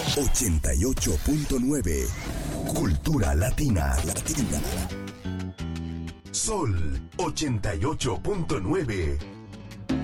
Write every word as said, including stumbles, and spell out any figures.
ochenta y ocho punto nueve. Cultura Latina. Latina. Sol ochenta y ocho punto nueve.